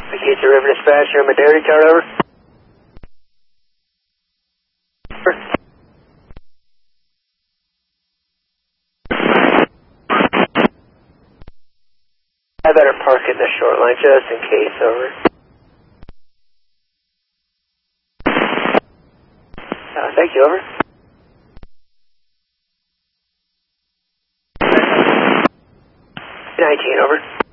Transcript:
Keith River Dispatch, you're in my dairy car, over. I better park in the short line just in case, over. Thank you, over. 19, over.